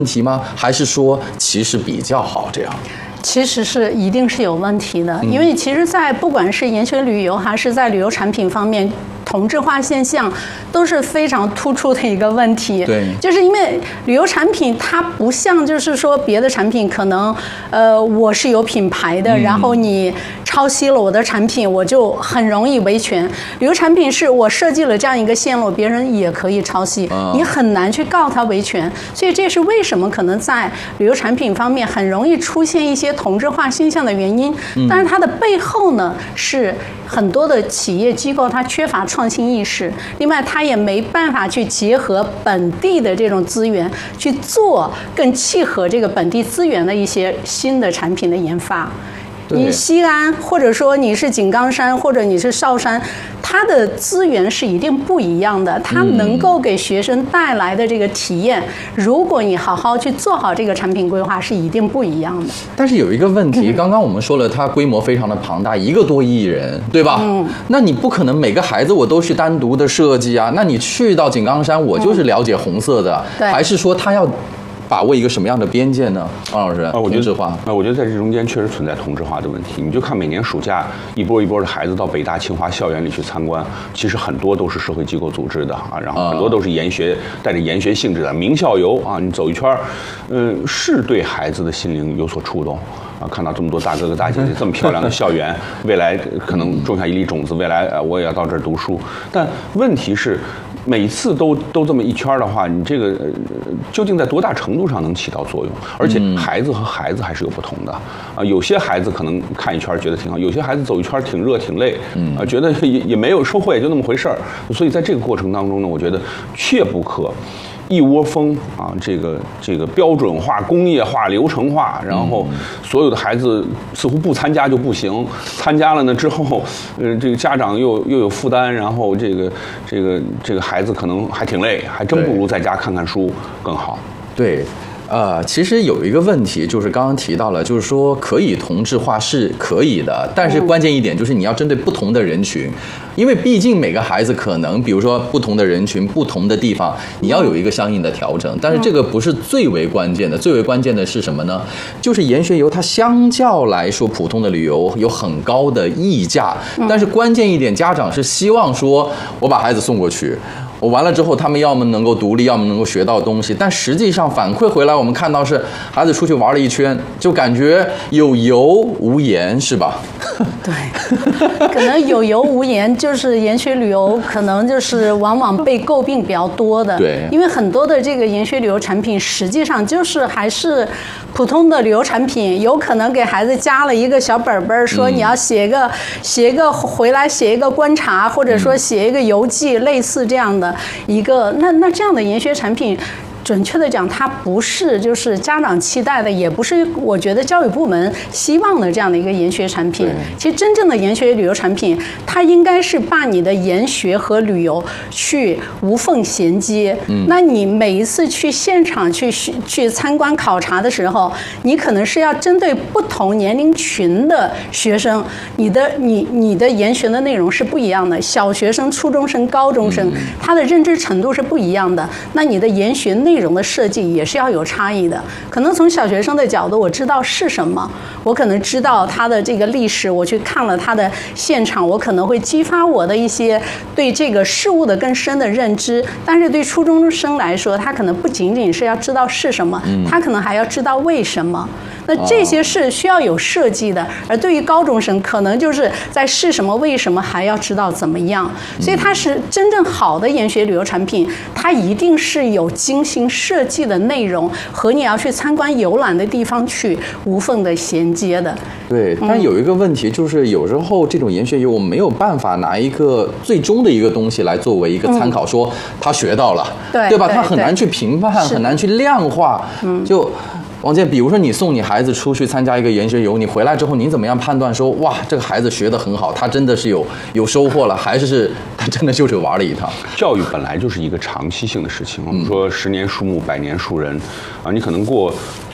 题吗？还是说其实比较好这样？ 其实是一定是有问题的，因为其实，在不管是研学旅游还是在旅游产品方面，同质化现象都是非常突出的一个问题。 对， 就是因为旅游产品它不像就是说别的产品，可能我是有品牌的，然后你抄袭了我的产品，我就很容易维权。旅游产品是我设计了这样一个线路，别人也可以抄袭，你很难去告他维权。所以这是为什么可能在旅游产品方面很容易出现一些同质化现象的原因。但是它的背后呢，是很多的企业机构它缺乏创新意识，另外它也没办法去结合本地的这种资源去做更契合这个本地资源的一些新的产品的研发。你西安，或者说你是井冈山，或者你是韶山，它的资源是一定不一样的，它能够给学生带来的这个体验，如果你好好去做好这个产品规划，是一定不一样的。 但是有一个问题，刚刚我们说了，它规模非常的庞大，1个多亿人，对吧？那你不可能每个孩子我都去单独的设计啊。那你去到井冈山，我就是了解红色的，还是说他要把握一个什么样的边界呢？王老师，同质化。 我觉得在这中间确实存在同质化的问题。你就看每年暑假一波一波的孩子到北大清华校园里去参观，其实很多都是社会机构组织的啊，然后很多都是研学带着研学性质的名校游啊，你走一圈，是对孩子的心灵有所触动。看到这么多大哥哥大姐姐这么漂亮的校园，未来可能种下一粒种子，未来我也要到这儿读书。但问题是，每次都这么一圈的话，你这个究竟在多大程度上能起到作用？而且孩子和孩子还是有不同的啊。有些孩子可能看一圈觉得挺好，有些孩子走一圈挺热挺累，觉得也没有收获，也就那么回事儿。所以在这个过程当中呢，我觉得切不可一窝蜂啊，这个标准化、工业化、流程化，然后所有的孩子似乎不参加就不行，参加了呢之后，这个家长又有负担，然后这个孩子可能还挺累，还真不如在家看看书更好。 对。其实有一个问题，就是刚刚提到了，就是说可以同质化是可以的，但是关键一点就是你要针对不同的人群，因为毕竟每个孩子可能，比如说不同的人群、不同的地方，你要有一个相应的调整。但是这个不是最为关键的，最为关键的是什么呢？就是研学游它相较来说，普通的旅游有很高的溢价，但是关键一点，家长是希望说我把孩子送过去。我完了之后，他们要么能够独立，要么能够学到东西。但实际上反馈回来，我们看到是孩子出去玩了一圈，就感觉有油无盐，是吧？ 对，可能有油无盐，就是研学旅游可能就是往往被诟病比较多的。 对， 因为很多的这个研学旅游产品，实际上就是还是普通的旅游产品，有可能给孩子加了一个小本本，说你要写一个回来写一个观察，或者说写一个游记，类似这样的。一个那这样的研学产品，准确的讲，它不是就是家长期待的，也不是我觉得教育部门希望的这样的一个研学产品。其实真正的研学旅游产品，它应该是把你的研学和旅游去无缝衔接。那你每一次去现场去参观考察的时候，你可能是要针对不同年龄群的学生，你的研学的内容是不一样的。小学生、初中生、高中生，他的认知程度是不一样的。那你的研学内容的设计也是要有差异的。可能从小学生的角度，我知道是什么，我可能知道它的这个历史，我去看了它的现场，我可能会激发我的一些对这个事物的更深的认知。但是对初中生来说，他可能不仅仅是要知道是什么，他可能还要知道为什么。那这些是需要有设计的，而对于高中生，可能就是在是什么、为什么还要知道怎么样。所以它是真正好的研学旅游产品，它一定是有精心设计的内容和你要去参观游览的地方去无缝的衔接的。 对，但有一个问题就是，有时候这种研学游我们没有办法拿一个最终的一个东西来作为一个参考，说他学到了，对吧？他很难去评判，很难去量化。就王健，比如说你送你孩子出去参加一个研学游，你回来之后，你怎么样判断说，哇，这个孩子学得很好，他真的是有收获了，还是他真的就是玩了一趟？ 教育本来就是一个长期性的事情。我们说10年树木，100年树人，啊，你可能过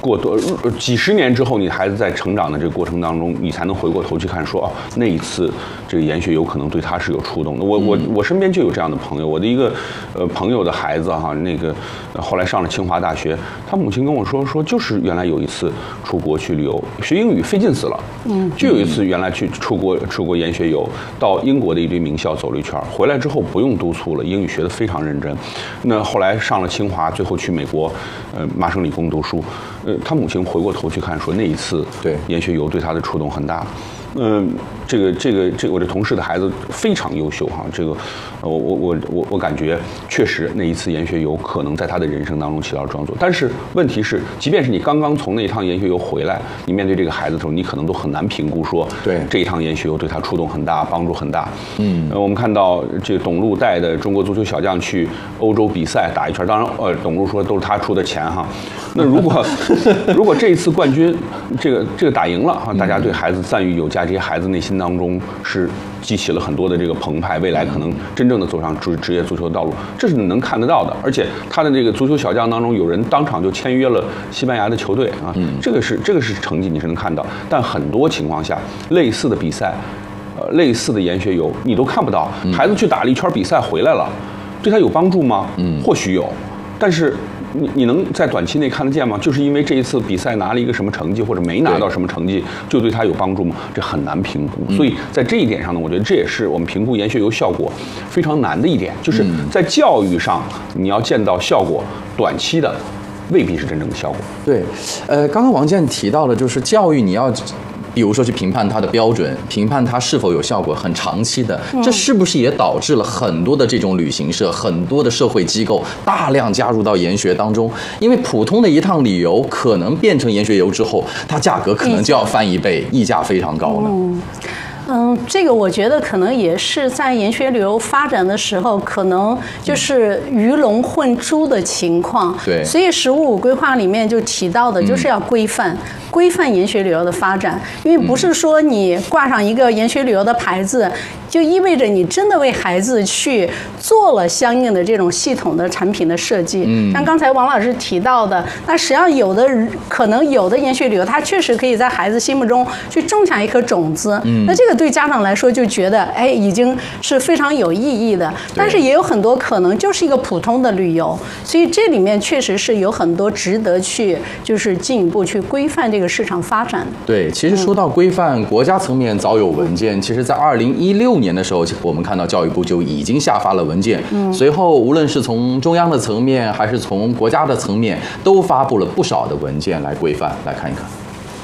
几十年之后，你孩子在成长的这个过程当中，你才能回过头去看说，那一次这个研学有可能对他是有触动的。我身边就有这样的朋友，我的一个朋友的孩子哈，那个后来上了清华大学，他母亲跟我说就是原来有一次出国去旅游，学英语费劲死了，就有一次原来去出国研学游，到英国的一堆名校走了一圈，回来之后不用督促了，英语学得非常认真。那后来上了清华，最后去美国，麻省理工读书。他母亲回过头去看，说那一次研学游对他的触动很大。这个我这同事的孩子非常优秀哈，这个我感觉确实那一次研学游可能在他的人生当中起到重要作用。但是问题是，即便是你刚刚从那一趟研学游回来，你面对这个孩子的时候，你可能都很难评估说，这一趟研学游对他触动很大，帮助很大。我们看到这个董路带的中国足球小将去欧洲比赛打一圈，当然董路说都是他出的钱哈。那如果这一次冠军这个打赢了啊，大家对孩子赞誉有加，这些孩子内心当中是激起了很多的这个澎湃，未来可能真正的走上职业足球道路，这是你能看得到的。而且他的这个足球小将当中，有人当场就签约了西班牙的球队啊，这个是成绩你是能看到。但很多情况下，类似的比赛，类似的研学游，你都看不到。孩子去打了一圈比赛回来了，对他有帮助吗？或许有，但是。你能在短期内看得见吗？就是因为这一次比赛拿了一个什么成绩，或者没拿到什么成绩，就对他有帮助吗？这很难评估。所以在这一点上呢，我觉得这也是我们评估研学游效果非常难的一点，就是在教育上你要见到效果，短期的未必是真正的效果。 对，刚刚王健提到了，就是教育你要。比如说去评判它的标准，评判它是否有效果，很长期的，这是不是也导致了很多的这种旅行社、很多的社会机构大量加入到研学当中？因为普通的一趟旅游可能变成研学游之后，它价格可能就要翻1倍，溢价非常高呢。 这个我觉得可能也是在研学旅游发展的时候，可能就是鱼龙混珠的情况。 对， 所以15规划里面就提到的就是要规范研学旅游的发展，因为不是说你挂上一个研学旅游的牌子，就意味着你真的为孩子去做了相应的这种系统的产品的设计。像刚才王老师提到的，那实际上可能有的研学旅游，它确实可以在孩子心目中去种下一颗种子。那这个对家长来说就觉得，已经是非常有意义的。但是也有很多可能就是一个普通的旅游，所以这里面确实是有很多值得去就是进一步去规范这个市场发展。 对，其实说到规范，国家层面早有文件。其实，在2016年的时候，我们看到教育部就已经下发了文件。随后无论是从中央的层面，还是从国家的层面，都发布了不少的文件来规范。来看一看。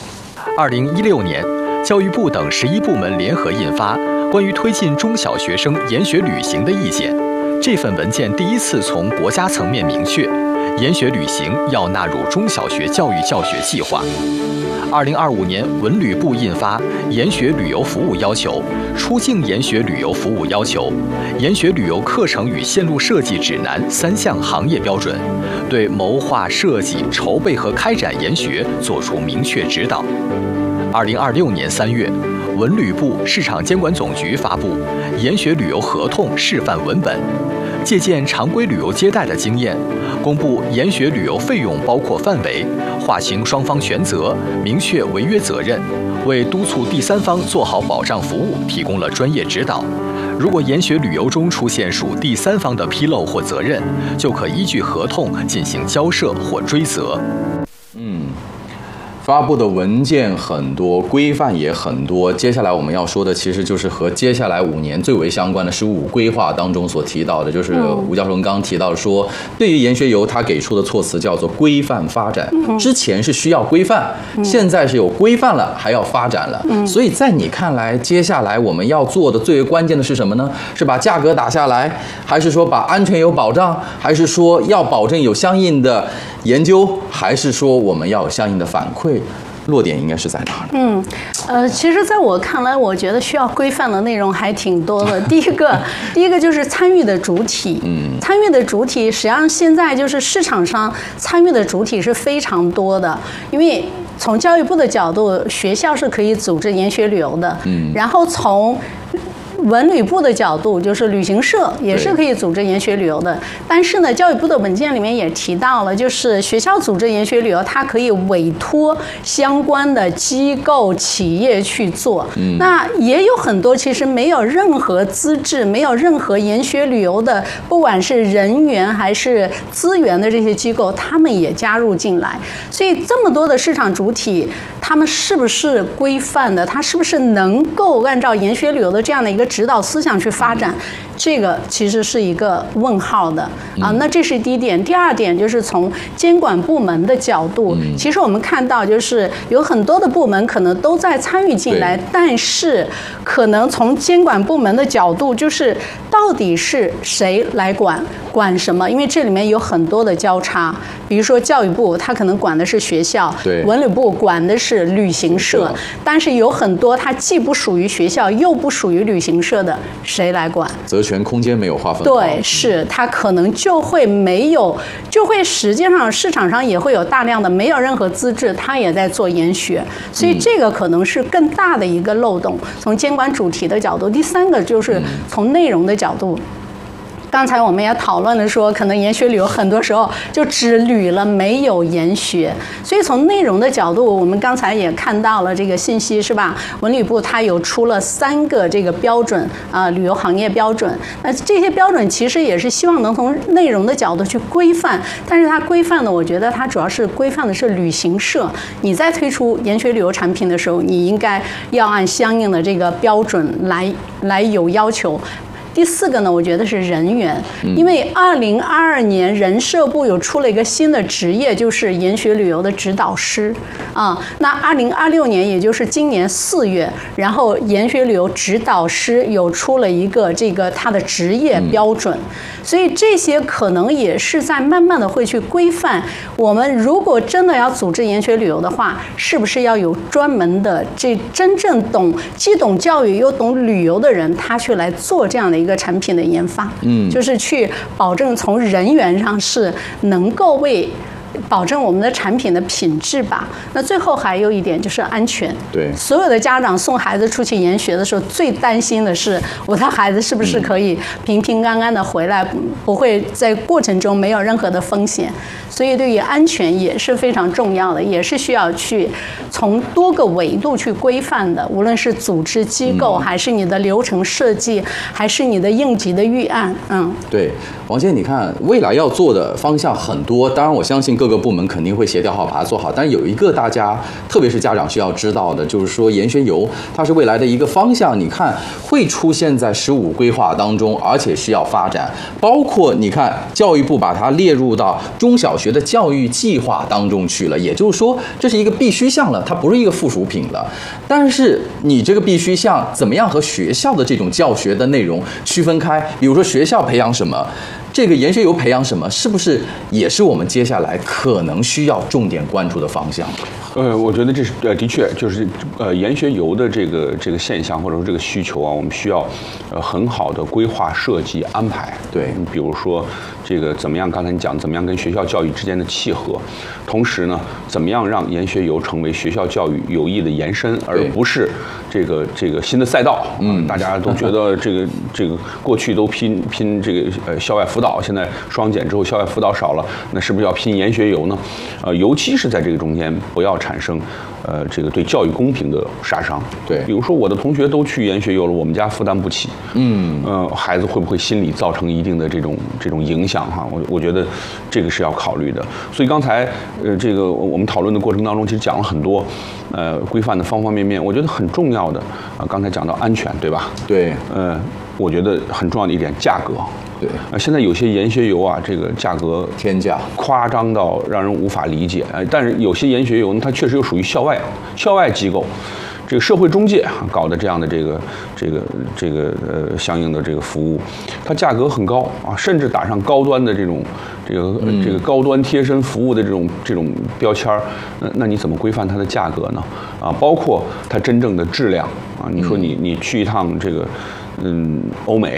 2016年，教育部等11部门联合印发《关于推进中小学生研学旅行的意见》。这份文件第一次从国家层面明确，研学旅行要纳入中小学教育教学计划。2025年，文旅部印发《研学旅游服务要求》《出境研学旅游服务要求》《研学旅游课程与线路设计指南》3项行业标准，对谋划、设计、筹备和开展研学作出明确指导。2026年3月，文旅部、市场监管总局发布《研学旅游合同示范文本》，借鉴常规旅游接待的经验，公布研学旅游费用包括范围，划清双方权责，明确违约责任，为督促第三方做好保障服务提供了专业指导。如果研学旅游中出现属第三方的纰漏或责任，就可依据合同进行交涉或追责。 发布的文件很多，规范也很多。接下来我们要说的，其实就是和接下来5年最为相关的15规划当中所提到的，就是吴教授刚刚提到说，对于研学游他给出的措辞叫做规范发展。之前是需要规范，现在是有规范了，还要发展了。所以在你看来，接下来我们要做的最为关键的是什么呢？是把价格打下来，还是说把安全有保障，还是说要保证有相应的研究，还是说我们要有相应的反馈？落点应该是在哪里？ 其实在我看来，我觉得需要规范的内容还挺多的。第一个就是参与的主体，参与的主体实际上现在就是市场上参与的主体是非常多的，因为从教育部的角度，学校是可以组织研学旅游的，然后从文旅部的角度，就是旅行社也是可以组织研学旅游的。但是呢，教育部的文件里面也提到了，就是学校组织研学旅游，它可以委托相关的机构、企业去做。那也有很多其实没有任何资质、没有任何研学旅游的，不管是人员还是资源的这些机构，他们也加入进来。所以这么多的市场主体，他们是不是规范的？他是不是能够按照研学旅游的这样的一个指导思想去发展？这个其实是一个问号的啊。那这是第一点。第二点就是从监管部门的角度，其实我们看到就是有很多的部门可能都在参与进来，但是可能从监管部门的角度，就是到底是谁来管什么？因为这里面有很多的交叉。比如说教育部，它可能管的是学校；文旅部管的是旅行社。但是有很多它既不属于学校，又不属于旅行社的，谁来管？ 责权空间没有划分。 对，是它可能就会没有，就会实际上市场上也会有大量的没有任何资质，它也在做研学，所以这个可能是更大的一个漏洞。从监管主题的角度，第三个就是从内容的角度。刚才我们也讨论了说，可能研学旅游很多时候就只旅了，没有研学。所以从内容的角度，我们刚才也看到了这个信息，是吧？文旅部它有出了3个这个标准旅游行业标准。那这些标准其实也是希望能从内容的角度去规范，但是它规范的，我觉得它主要是规范的是旅行社。你在推出研学旅游产品的时候，你应该要按相应的这个标准来有要求。第4个呢，我觉得是人员，因为2022年人社部有出了一个新的职业，就是研学旅游的指导师那2026年，也就是今年4月，然后研学旅游指导师有出了一个这个他的职业标准，所以这些可能也是在慢慢的会去规范我们如果真的要组织研学旅游的话，是不是要有专门的这真正既懂教育又懂旅游的人，他去来做这样的一个产品的研发，就是去保证从人员上是能够保证我们的产品的品质吧。那最后还有一点就是安全。 对， 所有的家长送孩子出去研学的时候，最担心的是我的孩子是不是可以平平安安的回来，不会在过程中没有任何的风险。所以对于安全也是非常重要的，也是需要去从多个维度去规范的，无论是组织机构，还是你的流程设计，还是你的应急的预案。 对，王姐，你看未来要做的方向很多，当然我相信各个部门肯定会协调好把它做好，但是有一个大家特别是家长需要知道的，就是说研学游它是未来的一个方向，你看会出现在15规划当中，而且需要发展，包括你看教育部把它列入到中小学的教育计划当中去了，也就是说这是一个必须项了，它不是一个附属品了。但是你这个必须项怎么样和学校的这种教学的内容区分开？比如说学校培养什么，这个研学游培养什么，是不是也是我们接下来可能需要重点关注的方向？ 我觉得这是的确就是研学游的这个现象或者说这个需求我们需要很好的规划设计安排。 对， 比如说这个怎么样，刚才你讲怎么样跟学校教育之间的契合，同时呢，怎么样让研学游成为学校教育有益的延伸，而不是这个新的赛道。大家都觉得这个过去都拼这个校外辅导，现在双减之后校外辅导少了，那是不是要拼研学游呢？尤其是在这个中间不要产生这个对教育公平的杀伤。 对， 比如说我的同学都去研学游了，我们家负担不起。孩子会不会心理造成一定的这种影响哈？我觉得这个是要考虑的。所以刚才这个我们讨论的过程当中，其实讲了很多规范的方方面面。我觉得很重要的刚才讲到安全，对吧？ 对， 我觉得很重要的一点价格。 对， 现在有些研学游这个价格天价， 夸张到让人无法理解。但是有些研学游呢，它确实又属于校外机构，这个社会中介搞的这样的这个相应的这个服务，它价格很高甚至打上高端的这个高端贴身服务的这种标签那你怎么规范它的价格呢？包括它真正的质量你说你去一趟这个欧美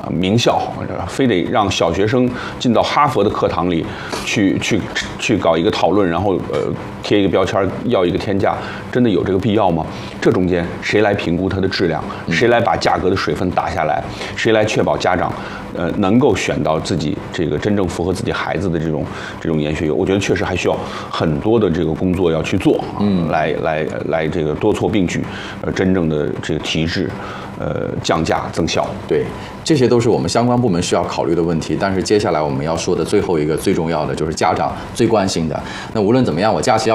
名校，非得让小学生进到哈佛的课堂里去搞一个讨论，然后贴一个标签，要一个天价，真的有这个必要吗？这中间谁来评估它的质量？谁来把价格的水分打下来？谁来确保家长能够选到自己这个真正符合自己孩子的这种研学优？我觉得确实还需要很多的这个工作要去做，来这个多措并举，真正的这个提质，降价增效。 对，这些都是我们相关部门需要考虑的问题。但是接下来我们要说的最后一个最重要的就是家长最关心的。那无论怎么样，我假期